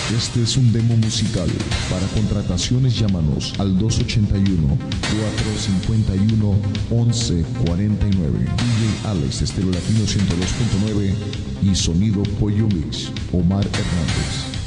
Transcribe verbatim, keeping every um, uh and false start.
Este es un demo musical. Para contrataciones llámanos al dos ochenta y uno, cuatrocientos cincuenta y uno, once cuarenta y nueve. D J Alex, Estéreo Latino ciento dos punto nueve y Sonido Pollo Mix, Omar Hernández.